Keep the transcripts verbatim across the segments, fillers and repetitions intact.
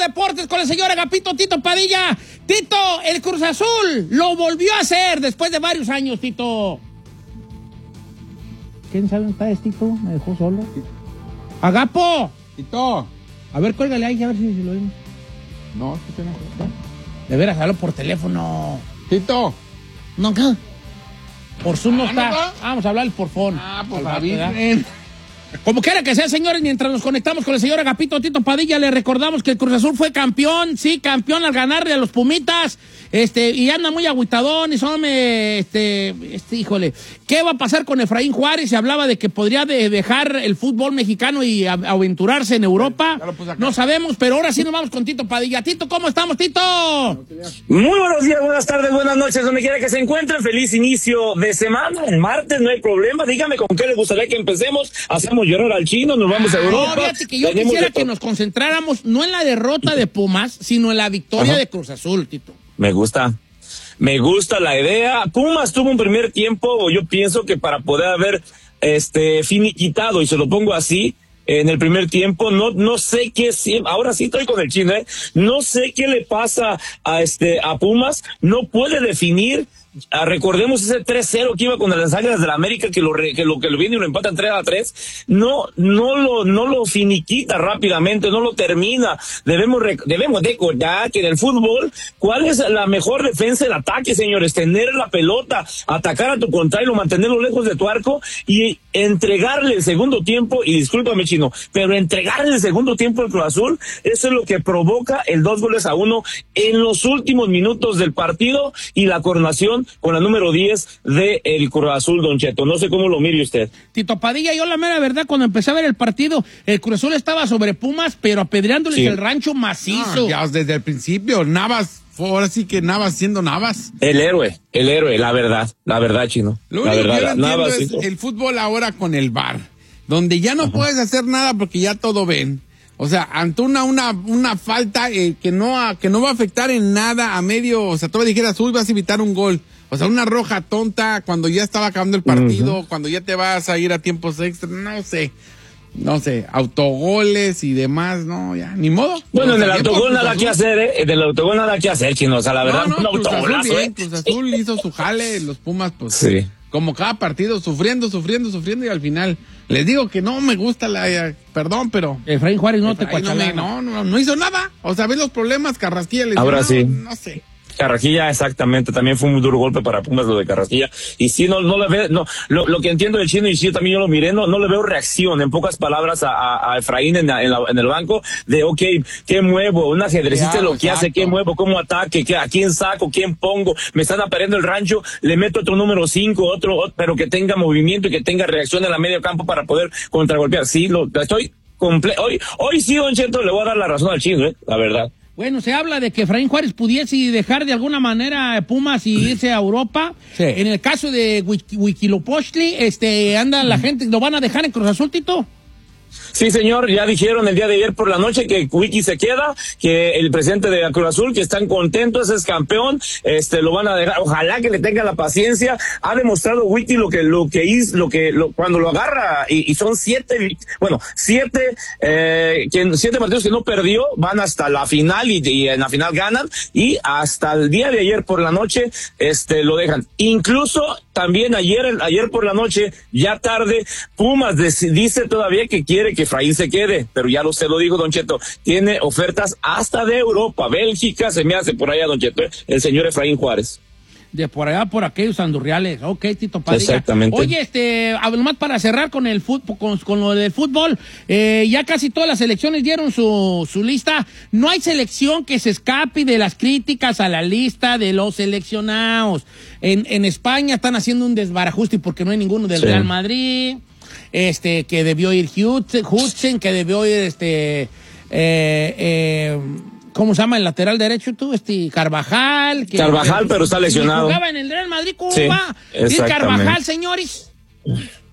deportes con el señor Agapito Tito Padilla. Tito, el Cruz Azul lo volvió a hacer después de varios años, Tito. ¿Quién sabe dónde está este, Tito? Me dejó solo. Agapo. Tito. A ver, cuélgale ahí, a ver si, si lo oímos. No, Tito no. De veras, hablo por teléfono. Tito. No, ¿qué? Por Zoom no Ah, está. ¿no va? Vamos a hablar por phone. Ah, pues Al rato, ¿verdad? avisen. Como quiera que sea, señores, mientras nos conectamos con el señor Agapito Tito Padilla, le recordamos que el Cruz Azul fue campeón, sí, campeón al ganarle a los Pumitas, este, y anda muy agüitadón, y son, este, este, híjole, ¿qué va a pasar con Efraín Juárez? Se hablaba de que podría de dejar el fútbol mexicano y a, aventurarse en Europa. No sabemos, pero ahora sí nos vamos con Tito Padilla. Tito, ¿cómo estamos, Tito? Muy buenos días, buenas tardes, buenas noches, donde quiera que se encuentren. Feliz inicio de semana. El martes no hay problema. Dígame con qué le gustaría que empecemos. Hacemos llorar al chino, nos vamos a Europa. No, fíjate que yo quisiera que nos concentráramos no en la derrota de Pumas, sino en la victoria Ajá. de Cruz Azul, Tito. Me gusta. Me gusta la idea. Pumas tuvo un primer tiempo, yo pienso que para poder haber este finiquitado, y se lo pongo así, en el primer tiempo, no no sé qué, ahora sí estoy con el chino, ¿eh? No sé qué le pasa a este a Pumas, no puede definir. Ah, recordemos ese tres cero que iba con las Águilas de la América, que lo re, que lo que lo viene y lo empatan tres a tres. No no lo no lo finiquita rápidamente, no lo termina. Debemos rec, debemos recordar que en el fútbol, ¿cuál es la mejor defensa del ataque, señores? Tener la pelota, atacar a tu contrario, mantenerlo lejos de tu arco y entregarle el segundo tiempo, y discúlpame, chino, pero entregarle el segundo tiempo al Cruz Azul, eso es lo que provoca el dos goles a uno en los últimos minutos del partido y la coronación con la número diez de el Cruz Azul, Don Cheto. No sé cómo lo mire usted. Tito Padilla, yo la mera verdad, cuando empecé a ver el partido, el Cruz Azul estaba sobre Pumas, pero apedreándoles sí. el rancho macizo. No, ya desde el principio, Navas, ahora sí que Navas siendo Navas. El héroe, el héroe, la verdad, la verdad, chino. Lo la único verdad, que yo entiendo Navas, es sí. el fútbol ahora con el V A R, donde ya no Ajá. puedes hacer nada porque ya todo ven. O sea, ante una, una, una falta eh, que no que no va a afectar en nada a medio, o sea, tú me dijeras, uy, vas a evitar un gol. O sea, una roja tonta cuando ya estaba acabando el partido, uh-huh. cuando ya te vas a ir a tiempos extra, no sé. No sé, autogoles y demás, no, ya, ni modo. Bueno, o sea, en el autogol nada que hacer, ¿eh? En el autogol nada que hacer, chino, o sea, la verdad, no, no, un Cruz autogolazo, Azul bien, ¿eh? Cruz Azul hizo su jale, los Pumas, pues, sí. como cada partido, sufriendo, sufriendo, sufriendo, y al final, les digo que no me gusta la, eh, perdón, pero... Efraín Juárez no Efraín te cuachalana. No, no, no, no hizo nada, o sea, ves los problemas, Carrasquilla le Ahora no, sí. no sé. Carrasquilla, exactamente, también fue un muy duro golpe para Pumas lo de Carrasquilla, y sí, no, no le ve, no, lo, lo que entiendo del chino, y sí, también yo lo miré, no, no le veo reacción, en pocas palabras, a, a, a Efraín en, la, en, la, en el banco, de, ok, ¿qué muevo? Un ajedrecista claro, lo que exacto. hace, ¿qué muevo? ¿Cómo ataque? ¿Qué, ¿A quién saco? ¿Quién pongo? Me están apareciendo el rancho, le meto otro número cinco, otro, otro, pero que tenga movimiento y que tenga reacción en la medio campo para poder contragolpear, sí, lo, estoy comple hoy, hoy sí, Don Cheto, le voy a dar la razón al chino, eh, la verdad. Bueno, se habla de que Efraín Juárez pudiese dejar de alguna manera Pumas y irse a Europa. Sí. En el caso de Huitzilopochtli, este, anda la gente, ¿lo van a dejar en Cruz Azul, Tito? Sí, señor, ya dijeron el día de ayer por la noche que Wiki se queda, que el presidente de Cruz Azul, que están contentos, es campeón, este, lo van a dejar, ojalá que le tenga la paciencia. Ha demostrado Wiki lo que, lo que hizo, lo que, lo, cuando lo agarra, y, y son siete, bueno, siete, eh, que, siete partidos que no perdió, van hasta la final, y, y en la final ganan, y hasta el día de ayer por la noche, este, lo dejan. Incluso, también ayer, ayer por la noche, ya tarde, Pumas dice todavía que quiere que Efraín se quede, pero ya lo se lo dijo Don Cheto, tiene ofertas hasta de Europa, Bélgica, se me hace por allá, Don Cheto, el señor Efraín Juárez. De por allá, por aquellos andurriales. Ok, Tito Padilla. Exactamente. Oye, este, nomás para cerrar con el fútbol, con, con lo del fútbol, eh, ya casi todas las selecciones dieron su, su lista. No hay selección que se escape de las críticas a la lista de los seleccionados. En, en España están haciendo un desbarajuste porque no hay ninguno del sí. Real Madrid. Este, que debió ir Hudson, que debió ir este, eh, eh, ¿cómo se llama el lateral derecho tú? Este, Carvajal. Que, Carvajal, que, pero está lesionado. Jugaba en el Real Madrid, ¿cómo sí, va? ¿Y Carvajal, señores?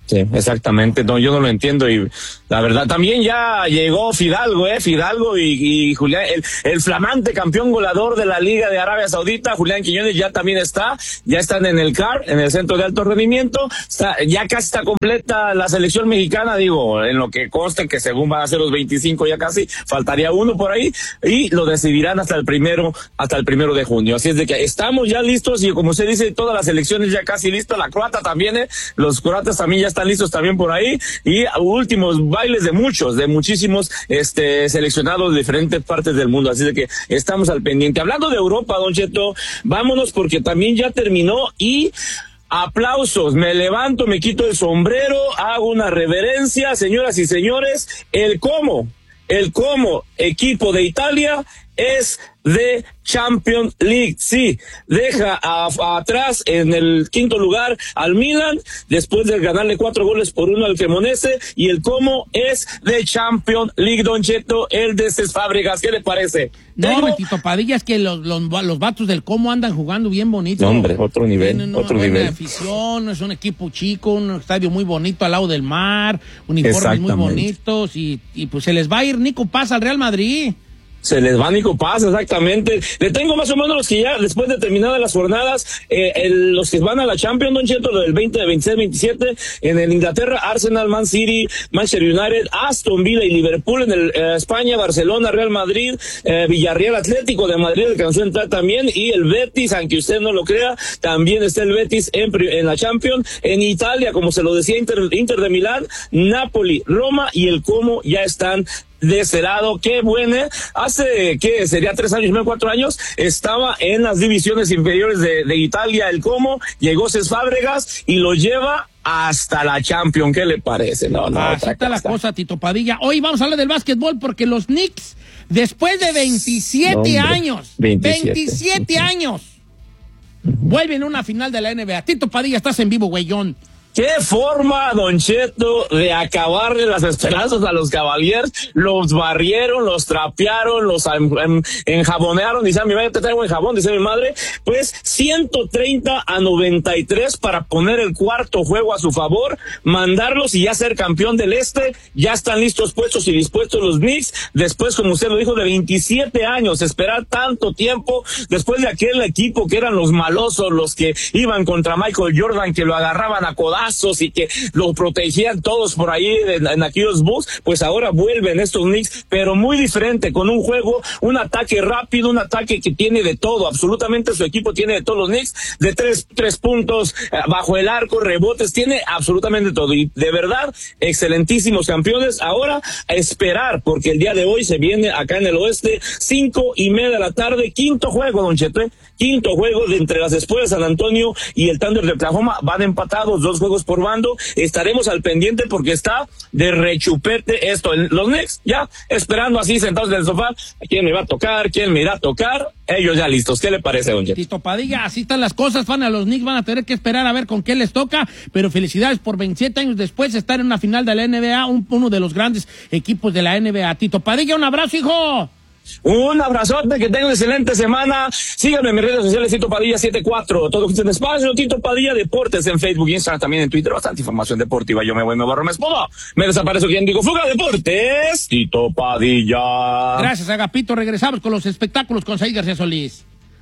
Sí, exactamente. No, yo no lo entiendo y la verdad también ya llegó Fidalgo, eh, Fidalgo y, y Julián, el, el flamante campeón goleador de la Liga de Arabia Saudita, Julián Quiñones ya también está, ya están en el C A R, en el Centro de Alto Rendimiento, está, ya casi está completa la selección mexicana, digo, en lo que conste que según van a ser los veinticinco ya casi, faltaría uno por ahí y lo decidirán hasta el primero, hasta el primero de junio. Así es de que estamos ya listos y como usted dice, todas las elecciones ya casi listas, la croata también, eh, los croatas también ya están están listos también por ahí y últimos bailes de muchos, de muchísimos este seleccionados de diferentes partes del mundo, así de que estamos al pendiente. Hablando de Europa, Don Cheto, vámonos porque también ya terminó y aplausos, me levanto, me quito el sombrero, hago una reverencia, señoras y señores, el Como, el Como equipo de Italia es de Champions League, sí, deja a, a, atrás en el quinto lugar al Milan, después de ganarle cuatro goles por uno al Cremonese, y el Como es de Champions League, Don Cheto, el de Cés Fábregas, ¿qué le parece? No, Tengo... Betito Padilla, es que los, los, los vatos del Como andan jugando bien bonito. No, hombre, otro nivel, Tienen otro una nivel. afición, es un equipo chico, un estadio muy bonito al lado del mar, uniformes muy bonitos, y, y pues se les va a ir Nico Paz al Real Madrid. Se les va Nico Paz, exactamente. Le tengo más o menos los que ya, después de terminadas las jornadas, eh, el, los que van a la Champions, Don Cheto, lo del veinte, veintiséis, veintisiete, en el Inglaterra, Arsenal, Man City, Manchester United, Aston Villa y Liverpool, en el eh, España, Barcelona, Real Madrid, eh, Villarreal, Atlético de Madrid alcanzó a entrar también, y el Betis, aunque usted no lo crea, también está el Betis en, en la Champions. En Italia, como se lo decía, Inter, Inter de Milán, Napoli, Roma y el Como ya están de ese lado. Qué buena. Hace, ¿qué? Sería tres años, medio, cuatro años, estaba en las divisiones inferiores de, de Italia, el Como, llegó Cés Fábregas y lo lleva hasta la Champions. ¿Qué le parece? No, no. Así está la cosa, Tito Padilla. Hoy vamos a hablar del básquetbol porque los Knicks, después de veintisiete años, veintisiete, veintisiete años, vuelven a una final de la N B A. Tito Padilla, estás en vivo, güeyón. Qué forma, Don Cheto, de acabarle las esperanzas a los Cavaliers. Los barrieron, los trapearon, los enjabonearon. Dice a mi madre, te traigo en jabón, dice mi madre. Pues ciento treinta a noventa y tres para poner el cuarto juego a su favor, mandarlos y ya ser campeón del este. Ya están listos, puestos y dispuestos los Knicks. Después, como usted lo dijo, de veintisiete años, esperar tanto tiempo, después de aquel equipo que eran los malosos, los que iban contra Michael Jordan, que lo agarraban a codazos y que lo protegían todos por ahí en, en aquellos Bulls, pues ahora vuelven estos Knicks, pero muy diferente, con un juego, un ataque rápido, un ataque que tiene de todo, absolutamente su equipo tiene de todos los Knicks, de tres, tres puntos, eh, bajo el arco, rebotes, tiene absolutamente todo, y de verdad, excelentísimos campeones. Ahora, a esperar, porque el día de hoy se viene acá en el oeste, cinco y media de la tarde, quinto juego, Don Cheto, quinto juego de entre las Espuelas San Antonio y el Thunder de Oklahoma, van empatados, dos juegos por bando. Estaremos al pendiente porque está de rechupete esto. Los Knicks ya esperando así sentados en el sofá. ¿Quién me va a tocar? ¿Quién me irá a tocar? Ellos ya listos. ¿Qué le parece, Don Cheto? Tito Padilla, así están las cosas. Van a los Knicks, van a tener que esperar a ver con qué les toca. Pero felicidades por veintisiete años después de estar en una final de la N B A, un, uno de los grandes equipos de la N B A. Tito Padilla, un abrazo, hijo. Un abrazote, que tengan una excelente semana. Síganme en mis redes sociales, Tito Padilla setenta y cuatro, todo en espacio, Tito Padilla Deportes en Facebook, Instagram, también en Twitter, bastante información deportiva. Yo me voy, me barro, me esposo, me desaparezco, quien digo, fuga Deportes, Tito Padilla. Gracias, Agapito. Regresamos con los espectáculos con Said García Solís.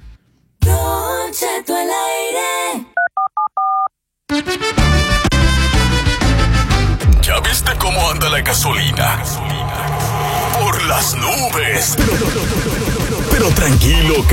Don Cheto al aire. ¿Ya viste cómo anda la gasolina? Por las nubes. Pero, pero tranquilo, que